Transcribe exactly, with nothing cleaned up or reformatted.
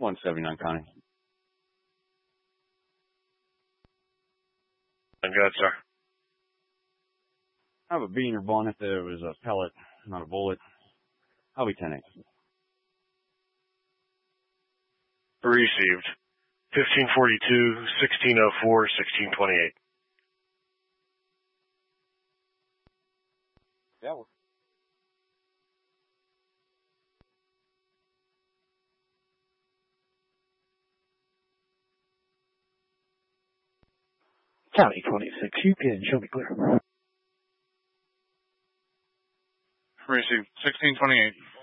one seventy-nine Connie. I'm good, sir. I have a bee in your bonnet. There was a pellet, not a bullet. I'll be ten eight. Received. fifteen forty-two, sixteen oh four, sixteen twenty-eight. Yeah, well. County twenty-six, you can show me clear. Received. sixteen twenty-eight.